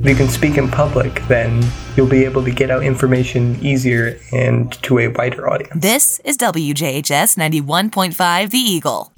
If you can speak in public, then you'll be able to get out information easier and to a wider audience. This is WJHS 91.5 The Eagle.